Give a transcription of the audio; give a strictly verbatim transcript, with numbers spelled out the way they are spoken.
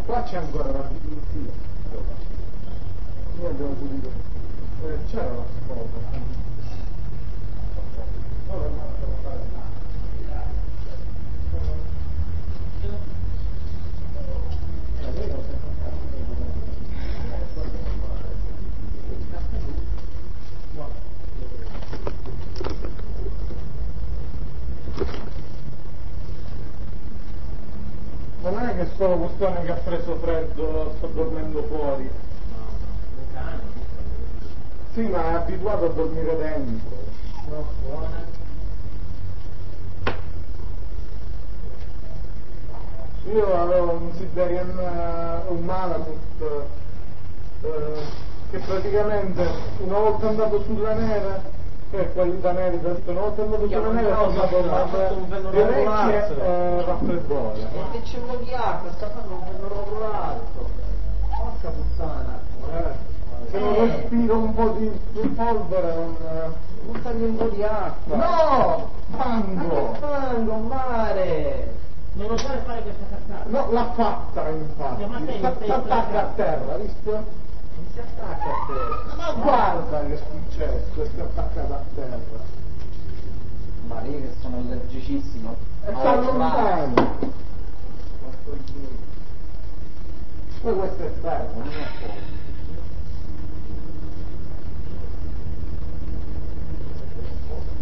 Qua c'è ancora la pulizia. Noi abbiamo pulito. Eh, c'era la scopa. Non è che solo quest'anno che ha preso freddo sto dormendo fuori. Sì, ma è abituato a dormire dentro. No, buona. Io avevo un Siberian, un Malamut eh, che praticamente una volta andato sulla neve, per quelli da neve, una volta andato sulla neve sono andato male di orecchie e raffreddore. E che c'è un po' di acqua, sta facendo un fennomeno alto. Porca puttana. Eh. Se non respiro un po' di, di polvere non... buttagli un po' di acqua. No! Fango! Ma che fango, mare! Non lo vuole fare questa cazzata? No, l'ha fatta infatti. Si attacca a terra, visto? Non si attacca a terra. Ma guarda che è successo, si è attaccata a terra. Ma io che sono allergicissimo. E sta lontano. Poi questo è fermo, non è fuori.